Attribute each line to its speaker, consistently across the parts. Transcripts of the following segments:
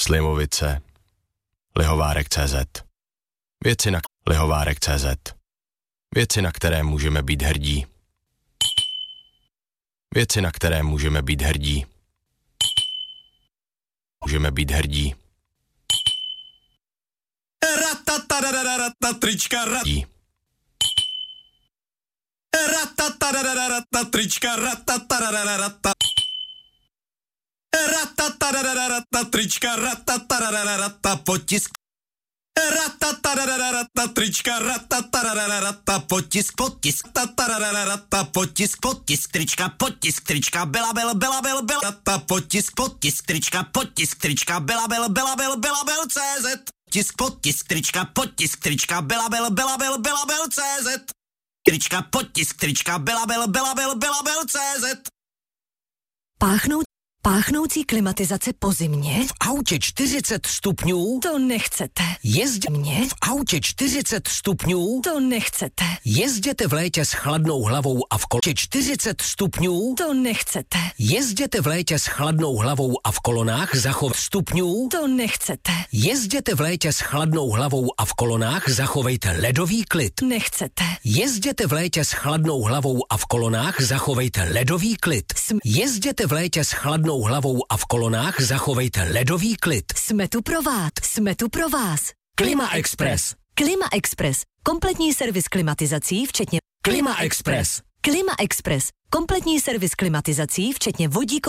Speaker 1: Slivovice, Lihovárek.cz. Věci na Lihovárek.cz. Věci, na které můžeme být hrdí. Věci, na které můžeme být hrdí. Můžeme být hrdí.
Speaker 2: Trička,
Speaker 1: Hrdí.
Speaker 2: trička, trička, potisk. Trička, potisk, potisk, potisk, potisk, trička, potisk, trička, bela, potisk, potisk, trička, bela, CZ. Potisk, trička, bela, CZ. Trička, potisk, trička, bela, CZ.
Speaker 3: Páchnoucí klimatizace po zimě?
Speaker 4: V autě 40 stupňů?
Speaker 3: To nechcete.
Speaker 4: V autě 40 stupňů?
Speaker 3: To nechcete.
Speaker 4: Jezděte v létě s chladnou hlavou a v kolonách 40 stupňů?
Speaker 3: To nechcete.
Speaker 4: Jezděte v létě s chladnou hlavou a v kolonách zachov stupňů?
Speaker 3: To nechcete.
Speaker 4: Jezděte v létě s chladnou hlavou a v kolonách zachovejte ledový klid.
Speaker 3: Nechcete.
Speaker 4: Jezděte v létě s chladnou hlavou a v kolonách zachovejte ledový klid. Jezděte v létě s chladnou hlavou a v kolonách zachovejte ledový klid.
Speaker 3: Jsme tu pro vás.
Speaker 4: Klima Express.
Speaker 3: Klima Express. Kompletní servis klimatizací, včetně
Speaker 4: Klima Express.
Speaker 3: Klima Express. Kompletní servis klimatizací, včetně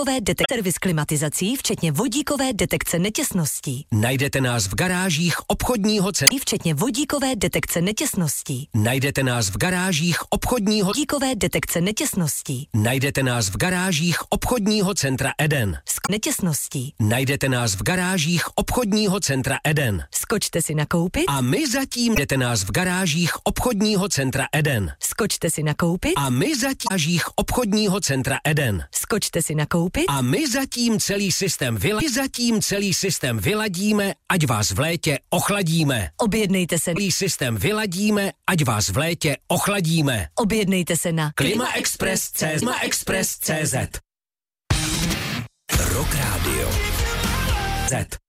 Speaker 3: vodíkové detekce netěsností.
Speaker 4: Najdete nás v garážích obchodního centra.
Speaker 3: Včetně vodíkové detekce netěsností.
Speaker 4: Najdete nás v garážích obchodního
Speaker 3: Vodíkové detekce netěsností.
Speaker 4: Najdete nás v garážích obchodního centra Eden.
Speaker 3: Netěsností.
Speaker 4: Najdete nás v garážích obchodního centra Eden.
Speaker 3: Skočte si nakoupit.
Speaker 4: A my zatím najdete nás v garážích obchodního centra Eden.
Speaker 3: Skočte si nakoupit.
Speaker 4: A my zatím obchodního centra Eden.
Speaker 3: Skočte si nakoupit.
Speaker 4: A my zatím celý systém vyladíme, ať vás v létě ochladíme.
Speaker 3: Objednejte se.
Speaker 4: Celý systém vyladíme, ať vás v létě ochladíme.
Speaker 3: Objednejte se na
Speaker 4: Klimaexpress.cz. Rock Radio. Z.